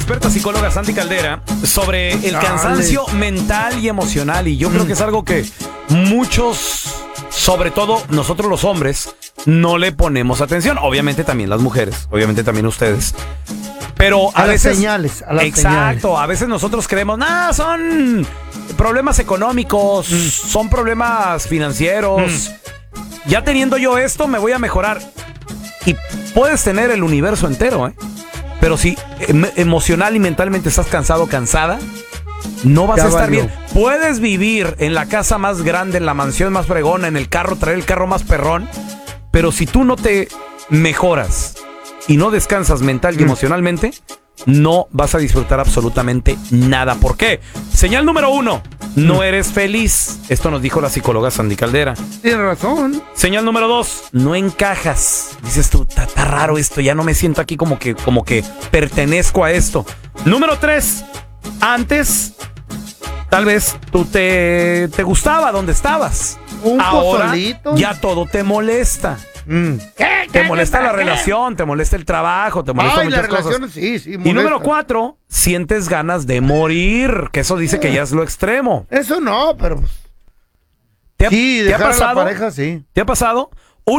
experta psicóloga Sandy Caldera sobre el cansancio mental y emocional. Y yo creo que es algo que muchos, sobre todo nosotros los hombres, no le ponemos atención. Obviamente también las mujeres, obviamente también ustedes. Pero a veces... señales, a las exacto, señales. a veces nosotros creemos, son problemas económicos, son problemas financieros. Ya teniendo yo esto, me voy a mejorar. Y puedes tener el universo entero, pero si emocional y mentalmente estás cansado, cansada, no vas a estar bien. Puedes vivir en la casa más grande, en la mansión más fregona, en el carro, traer el carro más perrón, pero si tú no te mejoras y no descansas mental y emocionalmente, no vas a disfrutar absolutamente nada. ¿Por qué? Señal número 1, no eres feliz. Esto nos dijo la psicóloga Sandy Caldera. Tienes razón. Señal número 2, no encajas. Dices tú, está raro esto, ya no me siento aquí como que pertenezco a esto. Número 3, antes tal vez tú te gustaba donde estabas. Ahora pozolito. ya todo te molesta. Te molesta la relación, te molesta el trabajo, te molesta muchas cosas. Sí, Y número 4, sientes ganas de morir, que eso dice que ya es lo extremo. Eso no, pero... ¿Te dejar ha pasado? a la pareja, sí. ¿Te ha pasado?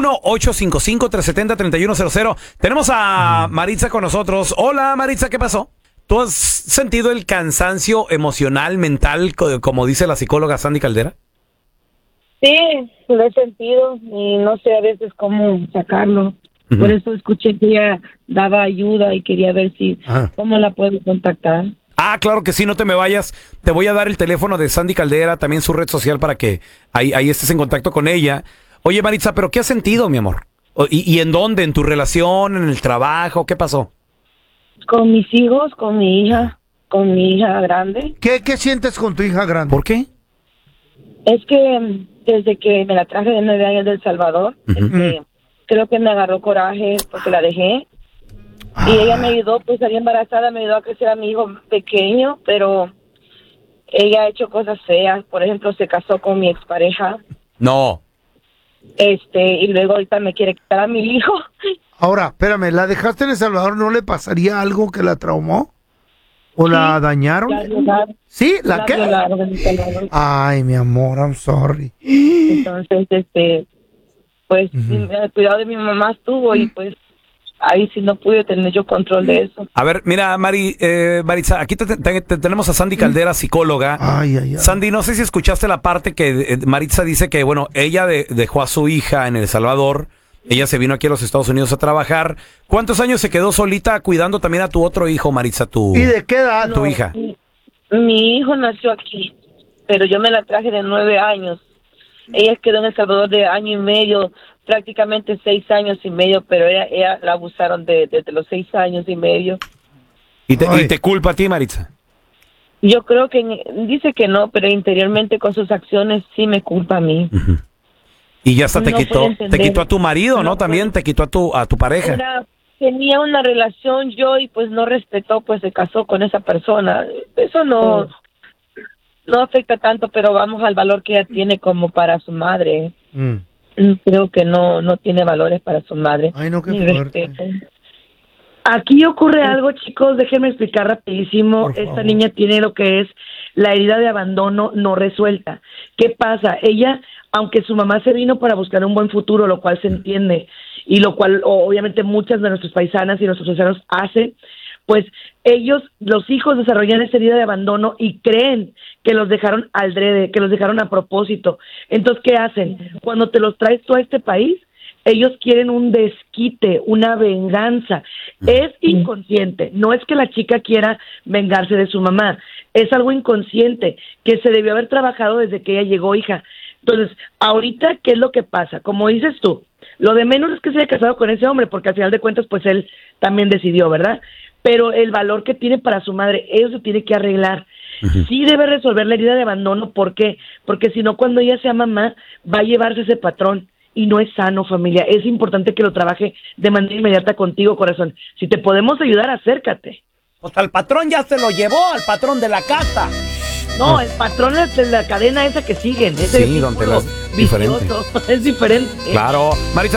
1-855-370-3100. Tenemos a Maritza con nosotros. Hola, Maritza, ¿qué pasó? ¿Tú has sentido el cansancio emocional, mental, como dice la psicóloga Sandy Caldera? Sí, lo he sentido y no sé a veces cómo sacarlo. Por eso escuché que ella daba ayuda y quería ver cómo la puedo contactar. Claro que sí, no te me vayas. Te voy a dar el teléfono de Sandy Caldera, también su red social, para que ahí estés en contacto con ella. Oye, Maritza, ¿pero qué has sentido, mi amor? ¿Y en dónde? ¿En tu relación? ¿En el trabajo? ¿Qué pasó? Con mis hijos, con mi hija grande. ¿Qué sientes con tu hija grande? ¿Por qué? Es que desde que me la traje de 9 años de El Salvador, creo que me agarró coraje porque la dejé. Y ella me ayudó, pues salí embarazada, me ayudó a crecer a mi hijo pequeño, pero ella ha hecho cosas feas. Por ejemplo, se casó con mi expareja. No. Y luego ahorita me quiere quitar a mi hijo. Ahora, espérame, ¿la dejaste en El Salvador? ¿No le pasaría algo que la traumó? ¿O la dañaron? La violaron. ¿Sí? ¿La qué? Violaron en El Salvador. Ay, mi amor, I'm sorry. Entonces, pues, el cuidado de mi mamá estuvo y pues ahí sí no pude tener yo control de eso. A ver, mira, Maritza, aquí te tenemos a Sandy Caldera, psicóloga. Ay. Sandy, no sé si escuchaste la parte que Maritza dice que, bueno, ella dejó a su hija en El Salvador. Ella se vino aquí a los Estados Unidos a trabajar. ¿Cuántos años se quedó solita cuidando también a tu otro hijo, Maritza, ¿Y de qué edad? tu hija? Mi hijo nació aquí, pero yo me la traje de 9 años. Ella quedó en El Salvador de año y medio, prácticamente 6 años y medio, pero ella la abusaron desde los 6 años y medio. ¿Y te culpa a ti, Maritza? Yo creo que dice que no, pero interiormente con sus acciones sí me culpa a mí. Y ya hasta te No quitó puede entender. a tu marido, ¿no? También te quitó a tu pareja. Tenía una relación yo y pues no respetó, pues se casó con esa persona. Eso no afecta tanto, pero vamos al valor que ella tiene como para su madre. Creo que no tiene valores para su madre. Ay, no, qué Ni fuerte. respeto. Aquí ocurre algo, chicos, déjenme explicar rapidísimo. Por favor. Esta niña tiene lo que es la herida de abandono no resuelta. ¿Qué pasa? Ella, aunque su mamá se vino para buscar un buen futuro, lo cual se entiende, y lo cual obviamente muchas de nuestras paisanas y nuestros paisanos hacen, pues ellos, los hijos, desarrollan esa herida de abandono y creen que los dejaron adrede, que los dejaron a propósito. Entonces, ¿qué hacen? Cuando te los traes tú a este país, ellos quieren un desquite, una venganza. Es inconsciente. No es que la chica quiera vengarse de su mamá. Es algo inconsciente que se debió haber trabajado desde que ella llegó, hija. Entonces, ahorita, ¿qué es lo que pasa? Como dices tú, lo de menos es que se haya casado con ese hombre, porque al final de cuentas, pues él también decidió, ¿verdad? Pero el valor que tiene para su madre, eso se tiene que arreglar. Sí debe resolver la herida de abandono. ¿Por qué? Porque si no, cuando ella sea mamá, va a llevarse ese patrón. Y no es sano, familia. Es importante que lo trabaje de manera inmediata contigo, corazón. Si te podemos ayudar, acércate. Pues al patrón ya se lo llevó, al patrón de la casa. No, el patrón es de la cadena esa que siguen. Ese Sí, don Tela, círculo vicioso. Es diferente. Claro. Maritza,